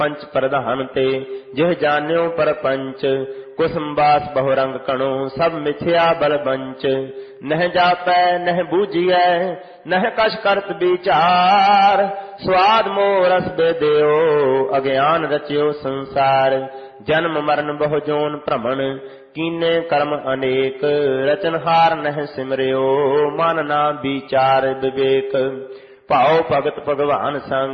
पंच प्रधान ते जिह जान्यो परपंच कुसुम बास बहु रंग कणो सब मिथ्या बल बंच नह जापै नह बूझियै नह कछ करत विचार स्वाद मोह रस बेदेओ अज्ञान रचियो संसार जन्म मरण बहु जोन भ्रमण कीने कर्म अनेक रचनहार नह सिमरियो मन ना विचार विवेक भाव भगत भगवान संग